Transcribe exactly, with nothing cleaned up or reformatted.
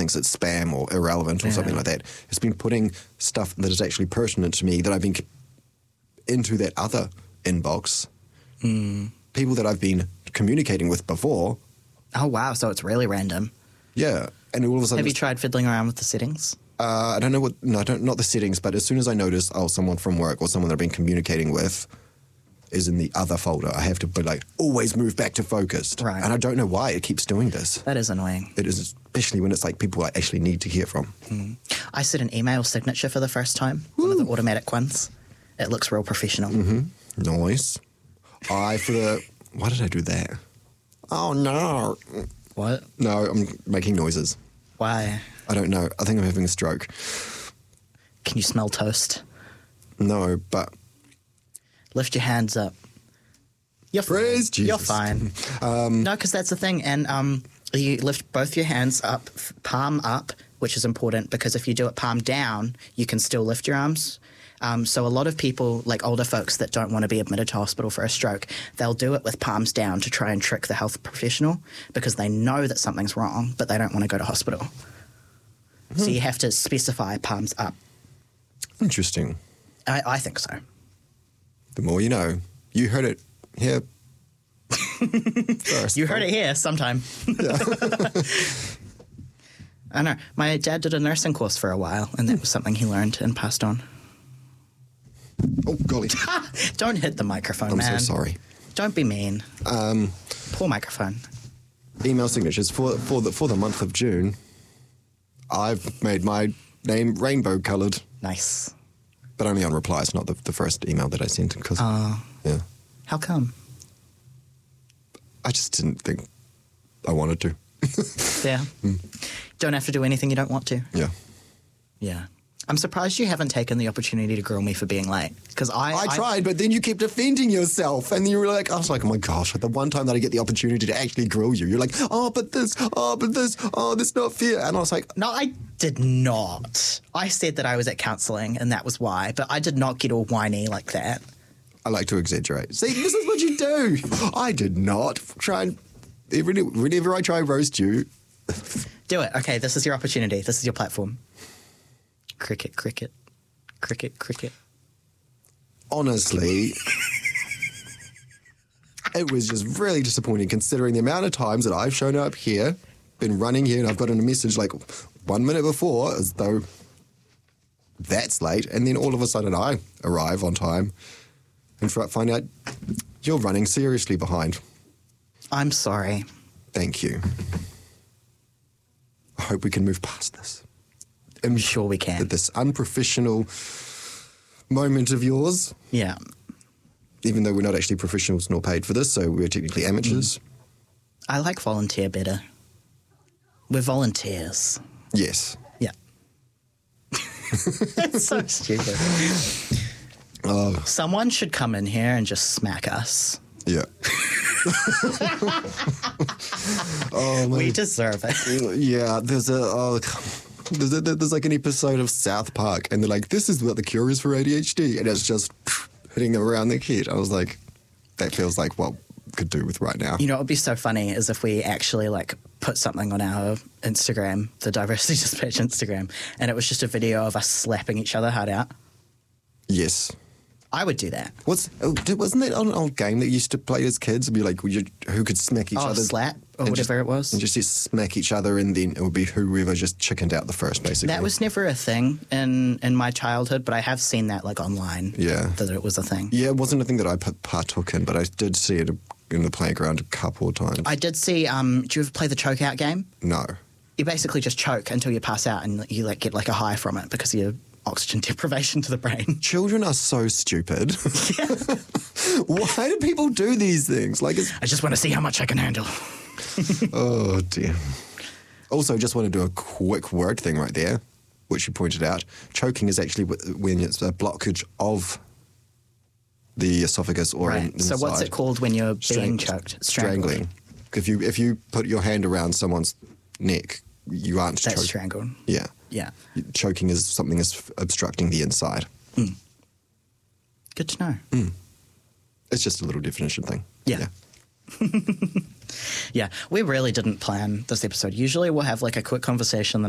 thinks it's spam or irrelevant or Yeah. something like that, has been putting stuff that is actually pertinent to me that I've been into that other inbox. Mm. People that I've been communicating with before. Oh, wow. So it's really random. Yeah. And all of a sudden... Have you tried fiddling around with the settings? Uh, I don't know what... No, I don't, not the settings, but as soon as I notice, oh, someone from work or someone that I've been communicating with is in the other folder, I have to be like, always move back to focused. Right. And I don't know why it keeps doing this. That is annoying. It is, especially when it's like people I actually need to hear from. Mm. I set an email signature for the first time, Woo. one of the automatic ones. It looks real professional. Mm-hmm. Nice. I, for the... Why did I do that? Oh, no. What? No, I'm making noises. Why? I don't know. I think I'm having a stroke. Can you smell toast? No, but... Lift your hands up. You're fine. Praise Jesus. You're fine. um, no, because that's the thing. And um, you lift both your hands up, palm up, which is important because if you do it palm down, you can still lift your arms. Um, so a lot of people, like older folks that don't want to be admitted to hospital for a stroke, they'll do it with palms down to try and trick the health professional because they know that something's wrong, but they don't want to go to hospital. Hmm. So you have to specify palms up. Interesting. I, I think so. The more you know. You heard it here first. You heard it here sometime. Yeah. I know. My dad did a nursing course for a while, and that was something he learned and passed on. Oh, golly. Don't hit the microphone, I'm man. so sorry. Don't be mean. Um, Poor microphone. Email signatures. For, for, the, for the month of June, I've made my name rainbow-coloured. Nice. But only on replies, not the, the first email that I sent. Cause, Uh, yeah. How come? I just didn't think I wanted to. Yeah. Mm. Don't have to do anything you don't want to. Yeah. Yeah. I'm surprised you haven't taken the opportunity to grill me for being late. Because I, I tried, but then you kept defending yourself. And you were like, I was like, oh my gosh, the one time that I get the opportunity to actually grill you, you're like, oh, but this, oh, but this, oh, that's not fair. And I was like, No, I did not. I said that I was at counselling and that was why, but I did not get all whiny like that. I like to exaggerate. See, this is what you do. I did not try and, whenever I try and roast you. Do it. Okay, this is your opportunity. This is your platform. Cricket, cricket, cricket, cricket. Honestly, it was just really disappointing considering the amount of times that I've shown up here, been running here, and I've gotten a message like one minute before as though that's late, and then all of a sudden I arrive on time and find out you're running seriously behind. I'm sorry. Thank you. I hope we can move past this. I'm sure we can. This unprofessional moment of yours. Yeah. Even though we're not actually professionals nor paid for this, so we're technically amateurs. Mm. I like volunteer better. We're volunteers. Yes. Yeah. That's so stupid. Oh. Someone should come in here and just smack us. Yeah. Oh, my. We deserve it. Yeah, there's a... Oh, There's, a, there's like an episode of South Park, and they're like, this is what the cure is for A D H D, and it's just hitting them around the head. I was like, that feels like what we could do with right now. You know what would be so funny is if we actually like put something on our Instagram, the Diversity Dispatch Instagram, and it was just a video of us slapping each other hard out. Yes. I would do that. What's oh, wasn't that an old game that you used to play as kids? It'd be like you, who could smack each oh, other, slap or and whatever just, it was, and just just smack each other, and then it would be whoever just chickened out the first, basically. That was never a thing in in my childhood, but I have seen that like online. Yeah, that it was a thing. Yeah, it wasn't a thing that I partook in, but I did see it in the playground a couple of times. I did see. Um, do you ever play the choke out game? No. You basically just choke until you pass out, and you like get like a high from it because you're oxygen deprivation to the brain. Children are so stupid. Why do people do these things? Like, it's... I just want to see how much I can handle. Oh, dear. Also, just want to do a quick word thing right there, which you pointed out. Choking is actually when it's a blockage of the esophagus or right. in, inside. So what's it called when you're being Strang- choked? Strangling. Strangling. If you, if you put your hand around someone's neck, you aren't That's choking. strangled. Yeah. Yeah. Choking is something that's obstructing the inside. Mm. Good to know. Mm. It's just a little definition thing. Yeah. Yeah. Yeah. We really didn't plan this episode. Usually we'll have like a quick conversation